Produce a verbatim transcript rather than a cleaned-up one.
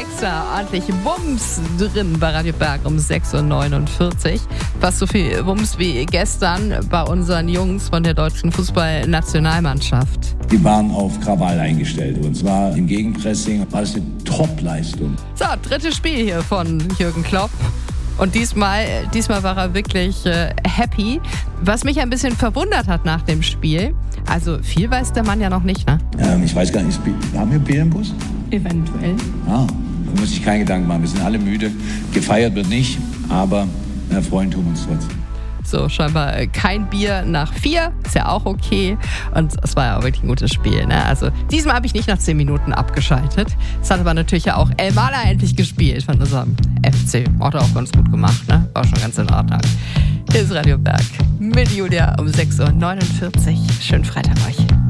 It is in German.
Sechser, ordentlich Wumms drin bei Radio Berg um sechs Uhr neunundvierzig. Fast so viel Wumms wie gestern bei unseren Jungs von der deutschen Fußballnationalmannschaft. Die waren auf Krawall eingestellt und zwar im Gegenpressing war das eine Top-Leistung. So, drittes Spiel hier von Jürgen Klopp. Und diesmal, diesmal war er wirklich äh, happy. Was mich ein bisschen verwundert hat nach dem Spiel, also viel weiß der Mann ja noch nicht, ne? Ähm, ich weiß gar nicht, haben wir Bier im Bus? Eventuell. Ah, da muss ich keinen Gedanken machen. Wir sind alle müde. Gefeiert wird nicht, aber äh, freuen tun wir uns trotzdem. So, scheinbar kein Bier nach vier, ist ja auch okay. Und es war ja auch wirklich ein gutes Spiel, ne? Also diesmal habe ich nicht nach zehn Minuten abgeschaltet. Es hat aber natürlich ja auch El Mala endlich gespielt von unserem F C. Hat er auch ganz gut gemacht, ne? War schon ganz in Ordnung. Hier ist Radio Berg mit Julia um sechs Uhr neunundvierzig. Schönen Freitag euch.